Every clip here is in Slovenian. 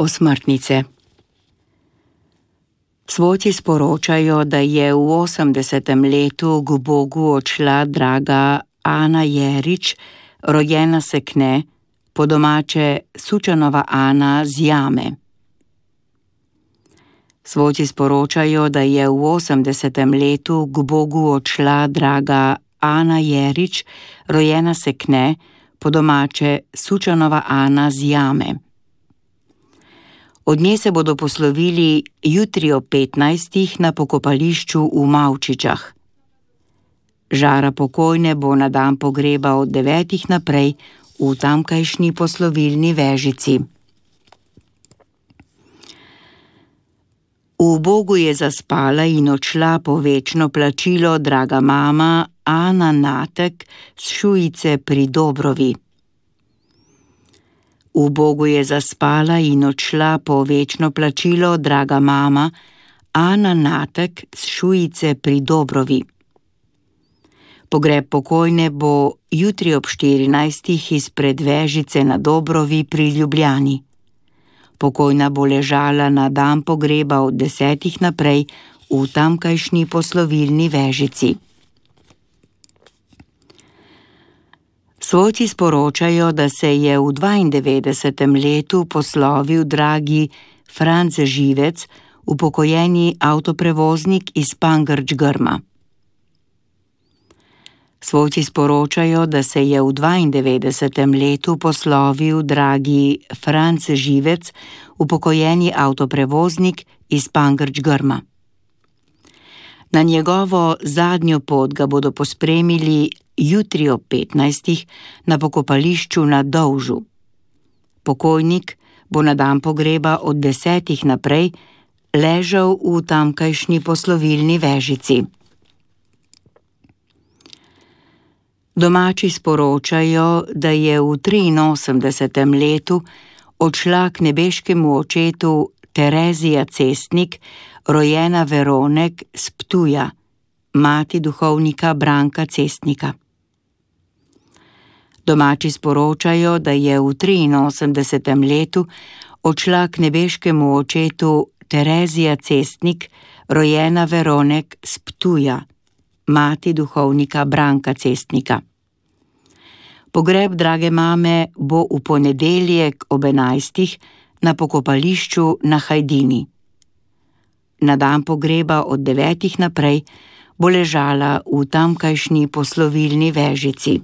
osmrtnice. Svojci sporočajo, da je v 80. letu k Bogu odšla draga Ana Jerič, rojena Sekne, po domače Sučanova Ana z Jame. Svojci sporočajo, da je v 80. letu k Bogu odšla draga Ana Jerič, rojena Sekne, po domače Sučanova Ana z Jame. Od nje se bodo poslovili jutri ob 15. na pokopališču v Mavčičah. Žara pokojne bo na dan pogreba od 9. naprej v tamkajšnji poslovilni vežici. V Bogu je zaspala in odšla po večno plačilo draga mama Ana Natek z Šujice pri Dobrovi. V Bogu je zaspala in odšla po večno plačilo draga mama Ana Natek z Šujice pri Dobrovi. Pogreb pokojne bo jutri ob 14. izpred vežice na Dobrovi pri Ljubljani. Pokojna bo ležala na dan pogreba od 10. naprej v tamkajšnji poslovilni vežici. Svojci sporočajo, da se je v 92. letu poslovil dragi Franc Živec, upokojeni avtoprevoznik iz Pangrč Grma. Svojci sporočajo, da se je v 92. letu poslovil dragi Franc Živec, upokojeni avtoprevoznik iz Pangrč Grma. Na njegovo zadnjo pot ga bodo pospremili jutri ob 15. na pokopališču na Dovžu. Pokojnik bo na dan pogreba od 10. naprej ležal v tamkajšnji poslovilni vežici. Domači sporočajo, da je v 83. letu odšla k nebeškemu očetu Terezija Cestnik, rojena Veronek z Ptuja, mati duhovnika Branka Cestnika. Domači sporočajo, da je v 83. letu odšla k nebeškemu očetu Terezija Cestnik, rojena Veronek z Ptuja, mati duhovnika Branka Cestnika. Pogreb drage mame bo v ponedeljek ob 11. na pokopališču na Hajdini. Na dan pogreba od 9. naprej bo ležala v tamkajšnji poslovilni vežici.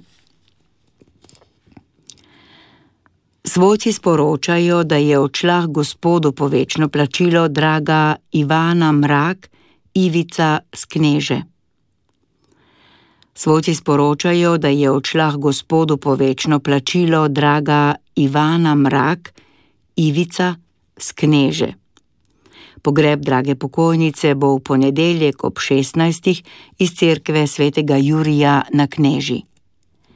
Svojci sporočajo, da je odšla Gospodu po večno plačilo draga Ivana Mrak, Ivica z Kneže. Svojci sporočajo, da je odšla Gospodu po večno plačilo draga Ivana Mrak, Ivica z Kneže. Pogreb drage pokojnice bo v ponedeljek ob 16. iz cerkve svetega Jurija na Kneži.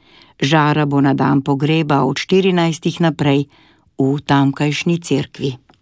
Žara bo na dan pogreba od 14. naprej v tamkajšnji cerkvi.